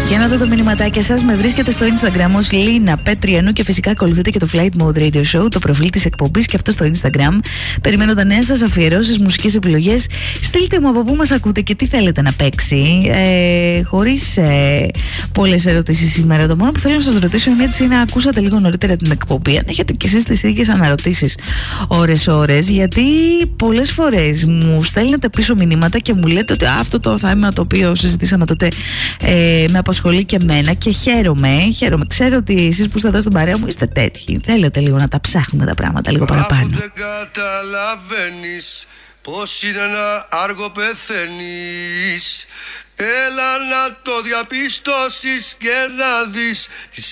Για να δω το μηνυματάκι σας, με βρίσκεται στο Instagram ως Λίνα Πέτριανού και φυσικά ακολουθείτε και το Flight Mode Radio Show, το προφίλ της εκπομπής και αυτό στο Instagram. Περιμένω τα νέα σας αφιερώσεις, μουσικές επιλογές. Στείλτε μου από πού μας ακούτε και τι θέλετε να παίξει. Χωρίς πολλές ερωτήσεις σήμερα. Το μόνο που θέλω να σας ρωτήσω είναι έτσι να ακούσατε λίγο νωρίτερα την εκπομπή. Αν έχετε και εσείς τις ίδιες αναρωτήσεις ώρες-ώρες, γιατί πολλές φορές μου στέλνετε πίσω μηνύματα και μου λέτε ότι αυτό το θέμα το οποίο συζητήσαμε τότε με απασχολεί και εμένα και χαίρομαι. Ξέρω ότι εσείς που είστε εδώ στην παρέα μου είστε τέτοιοι. Θέλετε λίγο να τα ψάχνουμε τα πράγματα λίγο παραπάνω. Αφού δεν καταλαβαίνεις πως είναι ένα άργο πεθαίνεις, έλα να το διαπιστώσεις και να δεις